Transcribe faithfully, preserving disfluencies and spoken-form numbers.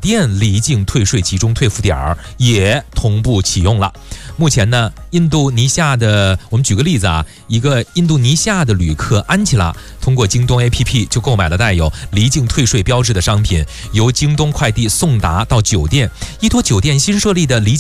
店离境退税集中退付点儿也同步启用了。目前呢，印度尼西亚的，我们举个例子啊，一个印度尼西亚的旅客安琪拉通过京东 A P P 就购买了带有离境退税标志的商品，由京东快递送达到酒店。依托酒店新设立的离